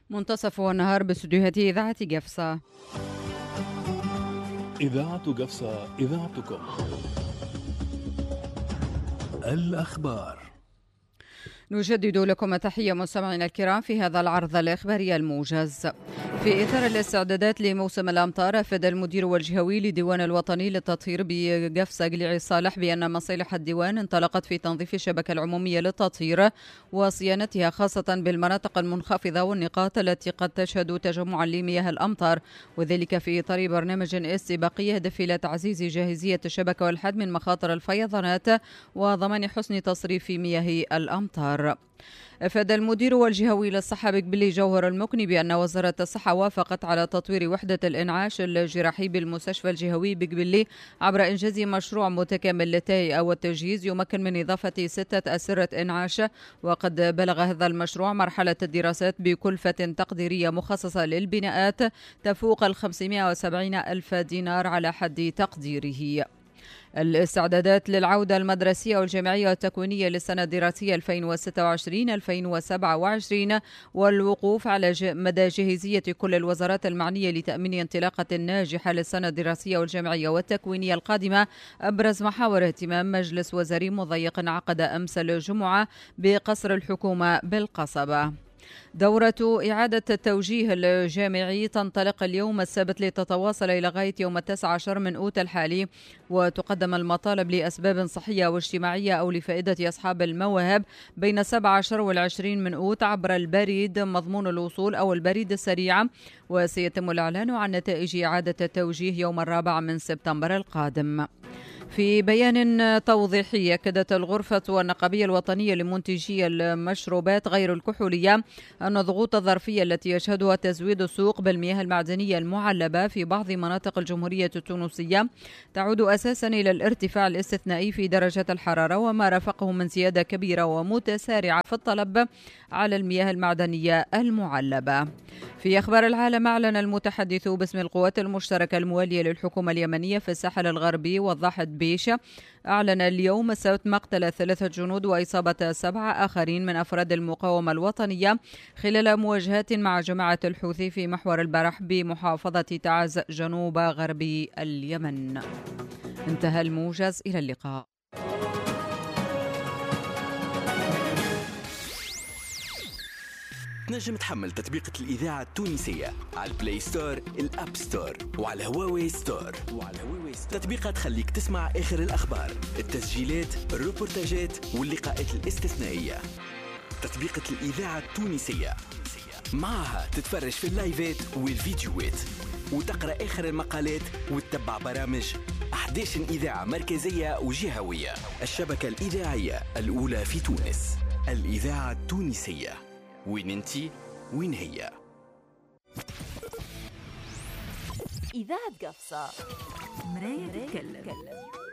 منتصف النهار باستديوهات إذاعة قفصة. إذاعة قفصة، إذاعتكم. الأخبار. نجدد لكم التحية مستمعينا الكرام في هذا العرض الإخباري الموجز. في إطار الاستعدادات لموسم الأمطار، أفاد المدير والجهوي للديوان الوطني للتطهير بقفصة قليعي صالح بأن مصالح الديوان انطلقت في تنظيف الشبكة العمومية للتطهير وصيانتها، خاصة بالمناطق المنخفضة والنقاط التي قد تشهد تجمعا لمياه الأمطار، وذلك في إطار برنامج استباقي يهدف إلى تعزيز جاهزية الشبكة والحد من مخاطر الفيضانات وضمان حسن تصريف مياه الأمطار. أفاد المدير والجهوي للصحة بقبلي جوهر المكني بأن وزارة الصحة وافقت على تطوير وحدة الإنعاش الجراحي بالمستشفى الجهوي بقبلي عبر إنجاز مشروع متكامل للتهيئة والتجهيز يمكن من إضافة 6 أسرة إنعاش، وقد بلغ هذا المشروع مرحلة الدراسات بكلفة تقديرية مخصصة للبناءات تفوق 570 ألف دينار على حد تقديره. الاستعدادات للعودة المدرسية والجامعية والتكوينية للسنة الدراسية 2026-2027 والوقوف على مدى جاهزية كل الوزارات المعنية لتأمين انطلاقة ناجحة للسنة الدراسية والجامعية والتكوينية القادمة أبرز محاور اهتمام مجلس وزاري مضيق عقد أمس الجمعة بقصر الحكومة بالقصبة. دورة إعادة التوجيه الجامعي تنطلق اليوم السبت لتتواصل إلى غاية يوم 19 من أوت الحالي، وتقدم المطالب لأسباب صحية واجتماعية أو لفائدة أصحاب المواهب بين 17 و20 من أوت عبر البريد مضمون الوصول أو البريد السريع، وسيتم الإعلان عن نتائج إعادة التوجيه يوم 4 من سبتمبر القادم. في بيان توضيحي أكدت الغرفة النقابية الوطنية لمنتجي المشروبات غير الكحولية أن الضغوط الظرفية التي يشهدها تزويد السوق بالمياه المعدنية المعلبة في بعض مناطق الجمهورية التونسية تعود أساسا إلى الارتفاع الاستثنائي في درجة الحرارة وما رافقه من زيادة كبيرة ومتسارعة في الطلب على المياه المعدنية المعلبة. في أخبار العالم، أعلن المتحدث باسم القوات المشتركة الموالية للحكومة اليمنية في الساحل الغربي وضاح بيش أعلن اليوم السبت مقتل 3 جنود وإصابة 7 آخرين من أفراد المقاومة الوطنية خلال مواجهات مع جماعة الحوثي في محور البرح بمحافظة تعز جنوب غرب اليمن. انتهى الموجز، إلى اللقاء. تنجم تحمل تطبيقة الإذاعة التونسية على البلاي ستور، الأب ستور، وعلى هواوي ستور. تطبيقة تخليك تسمع آخر الأخبار، التسجيلات، الروبورتاجات واللقاءات الاستثنائية. تطبيقة الإذاعة التونسية، معها تتفرج في اللايفات والفيديوهات وتقرأ آخر المقالات وتتبع برامج 11 إذاعة مركزية وجهوية. الشبكة الإذاعية الأولى في تونس، الإذاعة التونسية. وين انتي وين هي؟ إذاعة قفصة، مراية تتكلم.